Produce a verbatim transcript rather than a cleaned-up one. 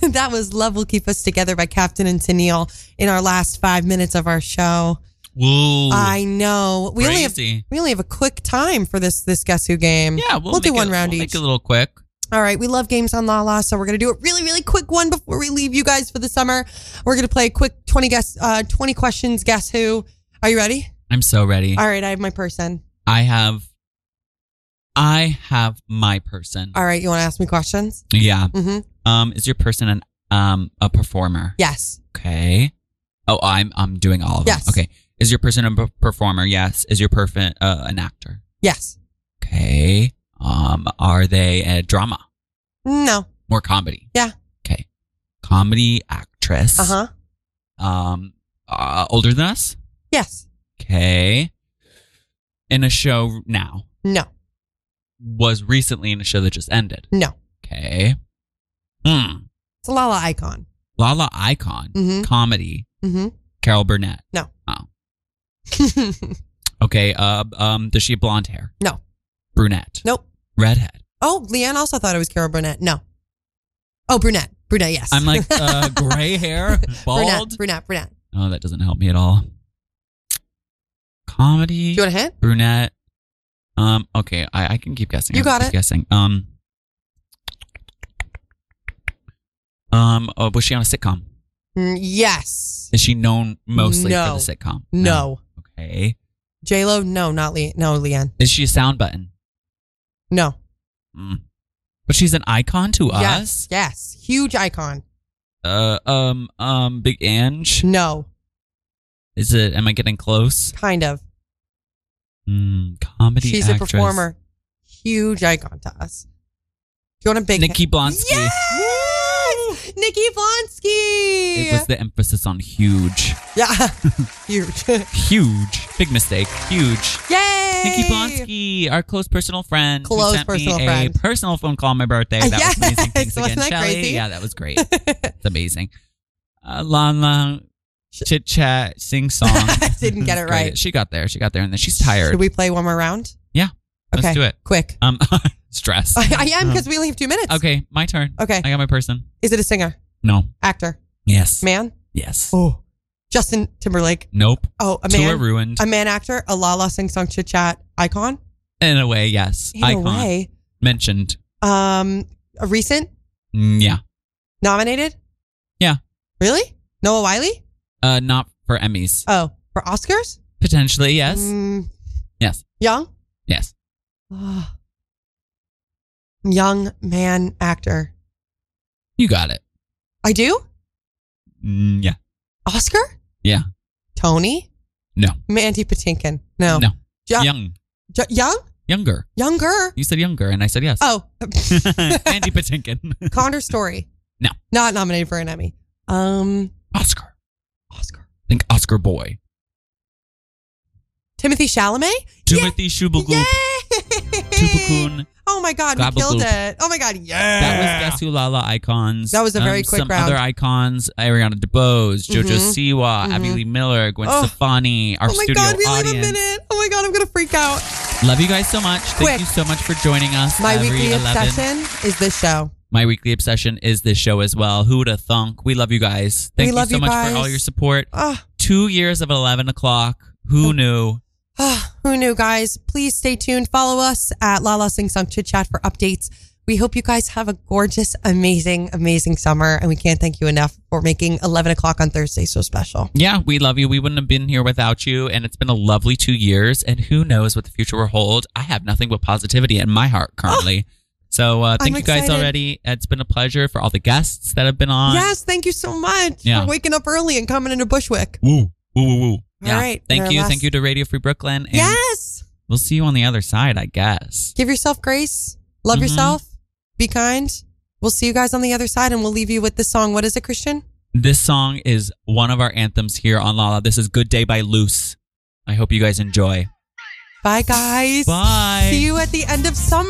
That was Love Will Keep Us Together by Captain and Tennille in our last five minutes of our show. Whoa. I know. We only have Crazy. we only have a quick time for this this Guess Who game. Yeah, we'll, we'll do make one it, round we'll each. Make it a little quick. All right, we love games on Lala, so we're going to do a really, really quick one before we leave you guys for the summer. We're going to play a quick twenty guess, uh, twenty questions, Guess Who. Are you ready? I'm so ready. All right, I have my person. I have, I have my person. All right, you want to ask me questions? Yeah. Mm-hmm. Um, is your person an um a performer? Yes. Okay. Oh, I'm I'm doing all of them. Yes. Okay. Is your person a p- performer? Yes. Is your person uh, an actor? Yes. Okay. Um, are they a drama No. or comedy? Yeah. Okay. Comedy actress. Uh-huh. Um, uh, older than us? Yes. Okay. In a show now. No. Was recently in a show that just ended. No. Okay. Hmm. It's a Lala icon. Lala icon. Mm-hmm. Comedy. Mm-hmm. Carol Burnett. No. Oh. Okay. Uh, um, does she have blonde hair? No. Brunette. Nope. Redhead. Oh, Leanne also thought it was Carol Burnett. No. Oh, brunette. Brunette, yes. I'm like, uh, gray hair, bald. Brunette, brunette, brunette. Oh, that doesn't help me at all. Comedy. Do you want a hint? Brunette. Um. Okay, I, I can keep guessing. You I got can it. keep Guessing. Um. Um. Oh, was she on a sitcom? Mm, yes. Is she known mostly No. for the sitcom? No. Okay. J-Lo? No, not Le- No, Leanne. Is she a sound button? No. Mm. But she's an icon to Yes. us. Yes. Huge icon. Uh. Um. Um. Big Ange. No. Is it? Am I getting close? Kind of. Mm, comedy. She's actress. a performer. Huge icon to us. Do you want a big Nikki Blonsky. Yes! Nikki Blonsky! It was the emphasis on huge. Yeah. Huge. Huge. Big mistake. Huge. Yay! Nikki Blonsky, our close personal friend. who Close sent personal me friend. a personal phone call on my birthday. That Yes! was amazing. Thanks Wasn't again, that Shelly. crazy? Yeah, that was great. It's amazing. Uh, long, long chit chat, sing song. Didn't get it Great. right. She got there. She got there, and then she's tired. Should we play one more round? Yeah. Okay. Let's do it. Quick. Um, stress. I, I am because we only have two minutes. Okay, my turn. Okay. I got my person. Is it a singer? No. Actor? Yes. Man? Yes. Oh. Justin Timberlake? Nope. Oh, a Two man? are ruined. A man actor? A Lala Sing Song Chit Chat icon? In a way, yes. In Icon. a way. Mentioned. Um, a recent? Mm, yeah. Nominated? Yeah. Really? Noah Wiley? Uh, not for Emmys. Oh, for Oscars? Potentially, yes. Mm, Yes. young? Yes. Oh. Young man actor. You got it. I do? Mm, yeah. Oscar? Yeah. Tony? No. Mandy Patinkin? No. No. Jo- Young. Jo- young? Younger. Younger? You said younger, and I said yes. Oh. Andy Patinkin. Connor Story? No. Not nominated for an Emmy. Um, Oscar. Oscar. Think Oscar boy. Timothy Chalamet? Timothy Shubagoop. Yay! Tupakun. Oh my God, we Gabagoop. killed it. Oh my God, yeah. That was Guess Who Lala icons. That was a very um, quick some round. other icons: Ariana DeBose, JoJo Mhm. Siwa, Mhm. Abby Lee Miller, Gwen Oh. Stefani, our Oh my studio God, we only have a audience. minute. Oh my God, I'm going to freak out. Love you guys so much. Quick. Thank you so much for joining us. My every weekly eleven. obsession is this show. My weekly obsession is this show as well. Who would have thunk? We love you guys. Thank We you love so you much guys. for all your support. Ah. Two years of eleven o'clock. Who knew? Ah, who knew, guys? Please stay tuned. Follow us at Lala Sing Song Chit Chat for updates. We hope you guys have a gorgeous, amazing, amazing summer. And we can't thank you enough for making eleven o'clock on Thursday so special. Yeah, we love you. We wouldn't have been here without you. And it's been a lovely two years. And who knows what the future will hold. I have nothing but positivity in my heart currently. So uh, thank I'm you guys excited. already. It's been a pleasure for all the guests that have been on. Yes, thank you so much Yeah. for waking up early and coming into Bushwick. Woo, woo, woo, woo. All Yeah. right, Thank our you. last- Thank you to Radio Free Brooklyn. And Yes. we'll see you on the other side, I guess. Give yourself grace. Love Mhm. yourself. Be kind. We'll see you guys on the other side, and we'll leave you with this song. What is it, Christian? This song is one of our anthems here on Lala. This is Good Day by Loose. I hope you guys enjoy. Bye, guys. Bye. See you at the end of summer.